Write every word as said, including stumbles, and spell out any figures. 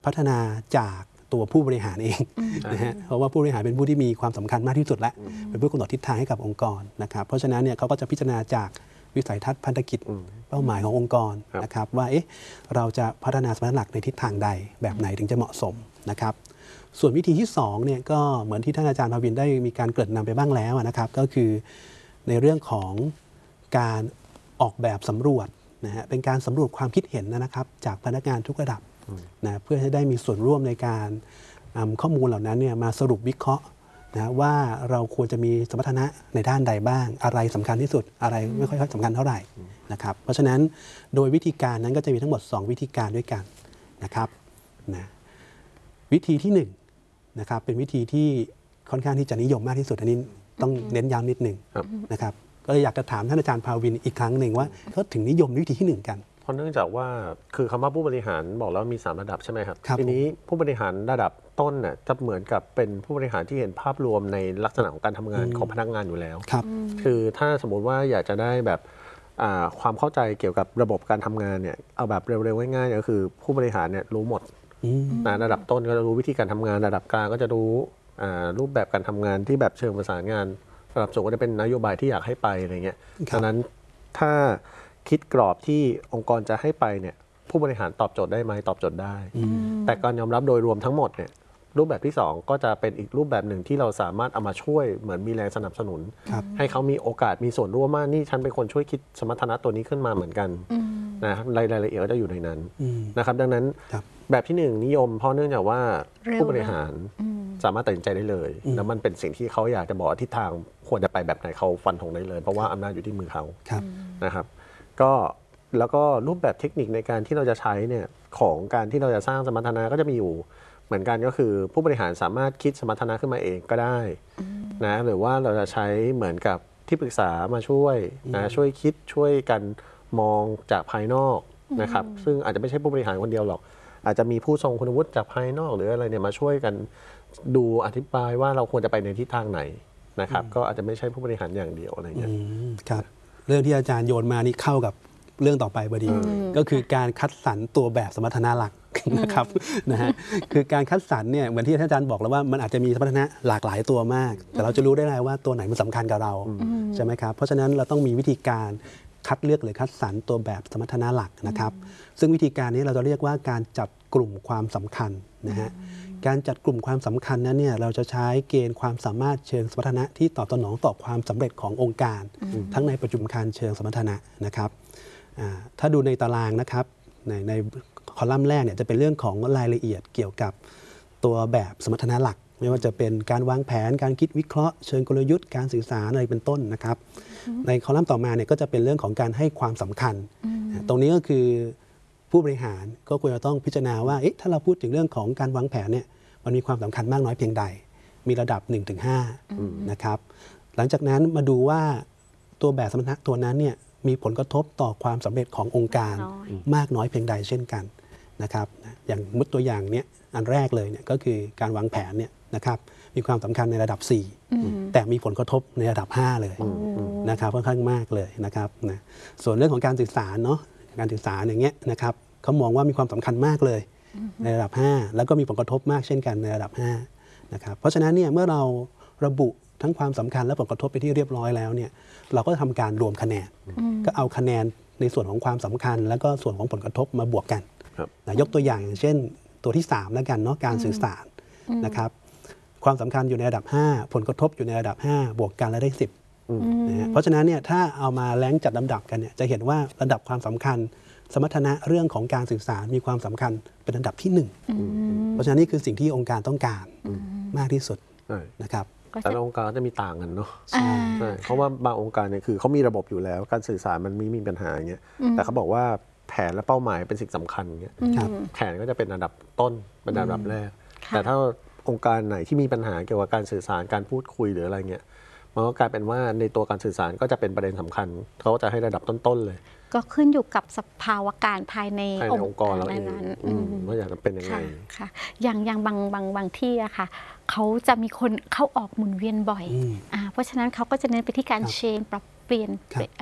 พัฒนาจากตัวผู้บริหารเองนะฮะเพราะว่าผู้บริหารเป็นผู้ที่มีความสำคัญมากที่สุดและเป็นผู้กำหนดทิศทางให้กับองค์กรนะครับเพราะฉะนั้นเนี่ยเขาก็จะพิจารณาจากวิสัยทัศน์พันธกิจเป้าหมายขององค์กรนะครับว่าเอ๊ะเราจะพัฒนาสมรรถนะหลักในทิศทางใดแบบไหนถึงจะเหมาะสมนะครับส่วนวิธีที่สองเนี่ยก็เหมือนที่ท่านอาจารย์ภาวินได้มีการเกริ่นนำไปบ้างแล้วนะครับก็คือในเรื่องของการออกแบบสำรวจนะฮะเป็นการสำรวจความคิดเห็นนะครับจากพนักงานทุกระดับนะเพื่อให้ได้มีส่วนร่วมในการนำข้อมูลเหล่านั้นเนี่ยมาสรุปวิเคราะห์นะว่าเราควรจะมีสมรรถนะในด้านใดบ้างอะไรสำคัญที่สุดอะไรไม่ค่อยสำคัญเท่าไหร่นะครับเพราะฉะนั้นโดยวิธีการนั้นก็จะมีทั้งหมดสองวิธีการด้วยกันนะครับนะวิธีที่หนึ่งนะครับเป็นวิธีที่ค่อนข้างที่จะนิยมมากที่สุดอันนี้ต้องเน้นย้ำนิดหนึ่งนะครับก็เลยอยากจะถามท่านอาจารย์ภาวินอีกครั้งหนึ่งว่าเขาถึงนิยมวิธีที่หนึ่งกันเพราะเนื่องจากว่าคือคำว่าผู้บริหารบอกแล้วมีสามระดับใช่ไหมครับทีนี้ผู้บริหารระดับต้นเนี่ยจะเหมือนกับเป็นผู้บริหารที่เห็นภาพรวมในลักษณะของการทำงานของพนักงานอยู่แล้วคือถ้าสมมุติว่าอยากจะได้แบบความเข้าใจเกี่ยวกับระบบการทำงานเนี่ยเอาแบบเร็วๆง่ายๆก็คือผู้บริหารเนี่ยรู้หมดนะระดับต้นก็จะรู้วิธีการทำงานระดับกลางก็จะรู้รูปแบบการทำงานที่แบบเชิงประสานงานระดับสูงก็จะเป็นนโยบายที่อยากให้ไปอะไรเงี้ยดังนั้นถ้าคิดกรอบที่องค์กรจะให้ไปเนี่ยผู้บริหารตอบโจทย์ได้ไหมตอบโจทย์ได้แต่การยอมรับโดยรวมทั้งหมดเนี่ยรูปแบบที่สองก็จะเป็นอีกรูปแบบหนึ่งที่เราสามารถเอามาช่วยเหมือนมีแรงสนับสนุนให้เขามีโอกาสมีส่วนร่วมมากนี่ฉันเป็นคนช่วยคิดสมรรถนะตัวนี้ขึ้นมาเหมือนกันนะรายละเอียดก็จะอยู่ในนั้นนะครับดังนั้นแบบที่หนึ่งนิยมเพราะเนื่องจากว่าผู้บริหารสามารถตัดสินใจได้เลยแล้วมันเป็นสิ่งที่เขาอยากจะบอกทิศทางควรจะไปแบบไหนเขาฟันธงได้เลยเพราะว่าอำนาจอยู่ที่มือเขานะครับก็แล้วก็รูปแบบเทคนิคในการที่เราจะใช้เนี่ยของการที่เราจะสร้างสมรรถนะก็จะมีอยู่เหมือนกันก็คือผู้บริหารสามารถคิดสมรรถนะขึ้นมาเองก็ได้นะหรือว่าเราจะใช้เหมือนกับที่ปรึกษามาช่วยนะช่วยคิดช่วยกันมองจากภายนอกนะครับซึ่งอาจจะไม่ใช่ผู้บริหารคนเดียวหรอกอาจจะมีผู้ทรงคุณวุฒิจากภายนอกหรืออะไรเนี่ยมาช่วยกันดูอธิบายว่าเราควรจะไปในทิศทางไหนนะครับก็อาจจะไม่ใช่ผู้บริหารอย่างเดียวอะไรเงี้ยครับเรื่องที่อาจารย์โยนมานี่เข้ากับเรื่องต่อไปพอดีก็คือการคัดสรรตัวแบบสมรรถนะหลักนะครับนะฮะคือการคัดสรรเนี่ยเหมือนที่ท่านอาจารย์บอกแล้วว่ามันอาจจะมีสมรรถนะหลากหลายตัวมากแต่เราจะรู้ได้ไงว่าตัวไหนมันสำคัญกับเราใช่ไหมครับเพราะฉะนั้นเราต้องมีวิธีการคัดเลือกหรือคัดสรรตัวแบบสมรรถนะหลักนะครับซึ่งวิธีการนี้เราจะเรียกว่าการจัดกลุ่มความสำคัญนะฮะการจัดกลุ่มความสำคัญนั้นเนี่ยเราจะใช้เกณฑ์ความสามารถเชิงสมรรถนะที่ตอบสนองต่อความสำเร็จขององค์การทั้งในประชุมการเชิงสมรรถนะนะครับถ้าดูในตารางนะครับในในคอลัมน์แรกเนี่ยจะเป็นเรื่องของรายละเอียดเกี่ยวกับตัวแบบสมรรถนะหลักไม่ว่าจะเป็นการวางแผนการคิดวิเคราะห์เชิงกลยุทธ์การสื่อสารอะไรเป็นต้นนะครับในคอลัมน์ต่อมาเนี่ยก็จะเป็นเรื่องของการให้ความสำคัญตรงนี้ก็คือผู้บริหารก็ควรจะต้องพิจารณาว่าเอ๊ะถ้าเราพูดถึงเรื่องของการวางแผนเนี่ยมันมีความสำคัญมากน้อยเพียงใดมีระดับ หนึ่งถึงห้า นะครับหลังจากนั้นมาดูว่าตัวแบบสมรรถนะตัวนั้นเนี่ยมีผลกระทบต่อความสำเร็จขององค์การมากน้อยเพียงใดเช่นกันนะครับอย่างมุดตัวอย่างเนี้ยอันแรกเลยเนี่ยก็คือการวางแผนเนี่ยนะครับมีความสำคัญในระดับสี่แต่มีผลกระทบในระดับห้าเลยนะครับค่อนข้างมากเลยนะครับนะส่วนเรื่องของการสื่อสารเนาะการสื่อสารอย่างเงี้ยนะครับเขามองว่ามีความสำคัญมากเลยในระดับห้าแล้วก็มีผลกระทบมากเช่นกันในระดับห้านะครับเพราะฉะนั้นเนี่ยเมื่อเราระบุทั้งความสำคัญและผลกระทบไปที่เรียบร้อยแล้วเนี่ยเราก็ทำการรวมคะแนนก็เอาคะแนนในส่วนของความสำคัญแล้วก็ส่วนของผลกระทบมาบวกกันนะยกตัวอย่างอย่างเช่นตัวที่สามแล้วกันเนาะการสื่อสารนะครับความสำคัญอยู่ในระดับห้าผลกระทบอยู่ในระดับห้าบวกกันแล้วได้สิบนะเพราะฉะนั้นเนี่ยถ้าเอามาแรงจัดลำดับกันเนี่ยจะเห็นว่าระดับความสำคัญสมรรถนะเรื่องของการสื่อสารมีความสำคัญเป็นอันดับที่หนึ่งเพราะฉะนั้นนี่คือสิ่งที่องค์การต้องการมากที่สุดนะครับแต่ละองค์การจะมีต่างกันเนาะใช่เพราะว่าบางองค์การเนี่ยคือเขามีระบบอยู่แล้วการสื่อสารมันไม่มีปัญหาอย่างเงี้ยแต่เขาบอกว่าแผนและเป้าหมายเป็นสิ่งสำคัญเงี้ยแผนก็จะเป็นอันดับต้นเป็นอันดับแรกแต่ถ้าองค์การไหนที่มีปัญหาเกี่ยวกับการสื่อสารการพูดคุยหรืออะไรเงี้ยมันก็กลายเป็นว่าในตัวการสื่อสารก็จะเป็นประเด็นสำคัญเขาจะให้ระดับต้นๆเลยก็ขึ้นอยู่กับสภาวะการภายในองค์กรเราเองว่าอยากจะเป็นยังไงค่ะอย่างอย่างบางบางบางที่อะค่ะเขาจะมีคนเข้าออกหมุนเวียนบ่อยอ่าเพราะฉะนั้นเขาก็จะเน้นไปที่การเชนปรับเปลี่ยน